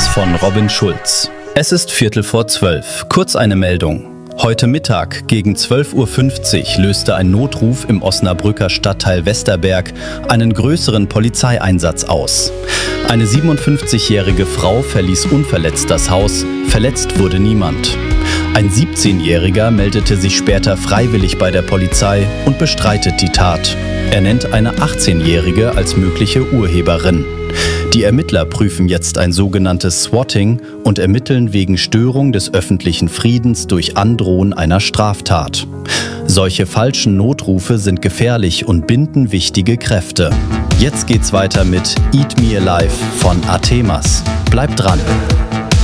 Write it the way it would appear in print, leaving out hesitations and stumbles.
von Robin Schulz. Es ist 11:45, kurz eine Meldung. Heute Mittag gegen 12:50 Uhr löste ein Notruf im Osnabrücker Stadtteil Westerberg einen größeren Polizeieinsatz aus. Eine 57-jährige Frau verließ unverletzt das Haus, verletzt wurde niemand. Ein 17-Jähriger meldete sich später freiwillig bei der Polizei und bestreitet die Tat. Er nennt eine 18-Jährige als mögliche Urheberin. Die Ermittler prüfen jetzt ein sogenanntes Swatting und ermitteln wegen Störung des öffentlichen Friedens durch Androhen einer Straftat. Solche falschen Notrufe sind gefährlich und binden wichtige Kräfte. Jetzt geht's weiter mit Eat Me Alive von Athemas. Bleibt dran!